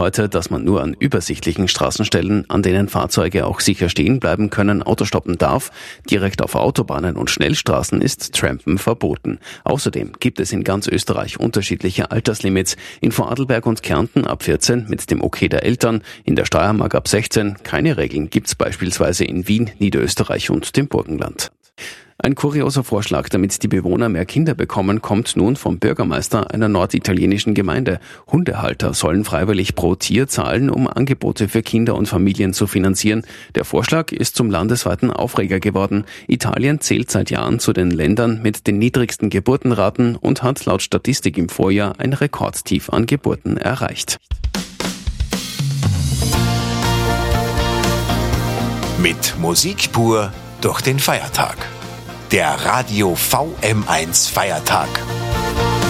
heute, dass man nur an übersichtlichen Straßenstellen, an denen Fahrzeuge auch sicher stehen bleiben können, Autostoppen darf. Direkt auf Autobahnen und Schnellstraßen ist Trampen verboten. Außerdem gibt es in ganz Österreich unterschiedliche Alterslimits. In Vorarlberg und Kärnten ab 14 mit dem Okay der Eltern, in der Steiermark ab 16. Keine Regeln gibt's beispielsweise in Wien, Niederösterreich und dem Burgenland. Ein kurioser Vorschlag, damit die Bewohner mehr Kinder bekommen, kommt nun vom Bürgermeister einer norditalienischen Gemeinde. Hundehalter sollen freiwillig pro Tier zahlen, um Angebote für Kinder und Familien zu finanzieren. Der Vorschlag ist zum landesweiten Aufreger geworden. Italien zählt seit Jahren zu den Ländern mit den niedrigsten Geburtenraten und hat laut Statistik im Vorjahr ein Rekordtief an Geburten erreicht. Mit Musik pur durch den Feiertag. Der Radio VM1 Feiertag.